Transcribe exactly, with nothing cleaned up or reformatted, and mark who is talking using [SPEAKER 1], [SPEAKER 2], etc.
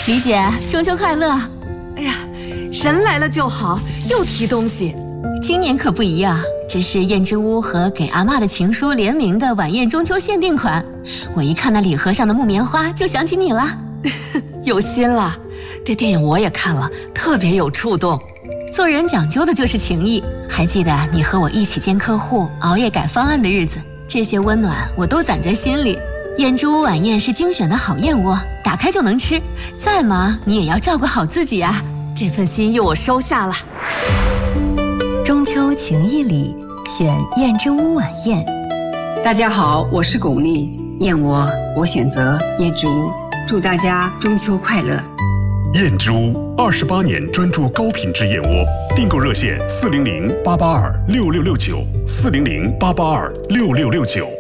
[SPEAKER 1] 李姐，中秋快乐！
[SPEAKER 2] 哎呀，人来了就好，又提东西。
[SPEAKER 1] 今年可不一样，这是燕之屋和给阿嬷的情书联名的晚宴中秋限定款。我一看那礼盒上的木棉花，就想起你了。
[SPEAKER 2] 有心了，这电影我也看了，特别有触动。
[SPEAKER 1] 做人讲究的就是情谊。还记得你和我一起见客户、熬夜改方案的日子，这些温暖我都攒在心里。燕之屋晚宴是精选的好燕窝，打开就能吃。再忙你也要照顾好自己啊！
[SPEAKER 2] 这份心意我收下了。
[SPEAKER 3] 中秋情谊里，选燕之屋晚宴。
[SPEAKER 4] 大家好，我是巩俐，燕窝我选择燕之屋，祝大家中秋快乐。
[SPEAKER 5] 燕之屋二十八年专注高品质燕窝，订购热线四零零八八二六六六九四零零八八二六六六九。